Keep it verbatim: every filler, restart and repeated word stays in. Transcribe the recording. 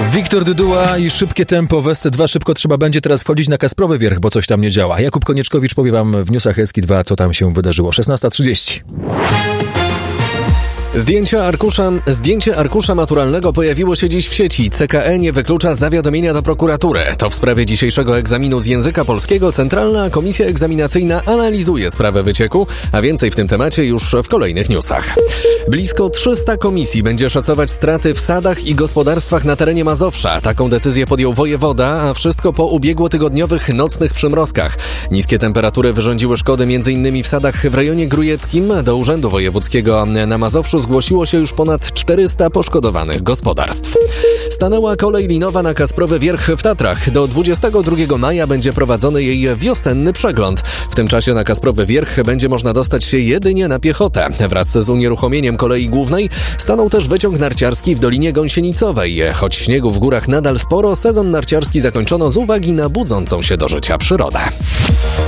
Wiktor Dyduła i szybkie tempo w S C dwa. Szybko trzeba będzie teraz wchodzić na Kasprowy Wierch, bo coś tam nie działa. Jakub Konieczkowicz powie wam w newsach S K dwa, co tam się wydarzyło. szesnasta trzydzieści. Zdjęcie arkusza, zdjęcie arkusza maturalnego pojawiło się dziś w sieci. C K E nie wyklucza zawiadomienia do prokuratury. To w sprawie dzisiejszego egzaminu z języka polskiego Centralna Komisja Egzaminacyjna analizuje sprawę wycieku, a więcej w tym temacie już w kolejnych newsach. Blisko trzysta komisji będzie szacować straty w sadach i gospodarstwach na terenie Mazowsza. Taką decyzję podjął wojewoda, a wszystko po ubiegłotygodniowych nocnych przymrozkach. Niskie temperatury wyrządziły szkody m.in. w sadach w rejonie grujeckim. Do Urzędu Wojewódzkiego na Mazowszu zgłosiło się już ponad czterysta poszkodowanych gospodarstw. Stanęła kolej linowa na Kasprowy Wierch w Tatrach. Do dwudziestego drugiego maja będzie prowadzony jej wiosenny przegląd. W tym czasie na Kasprowy Wierch będzie można dostać się jedynie na piechotę. Wraz z unieruchomieniem kolei głównej stanął też wyciąg narciarski w Dolinie Gąsienicowej. Choć śniegu w górach nadal sporo, sezon narciarski zakończono z uwagi na budzącą się do życia przyrodę.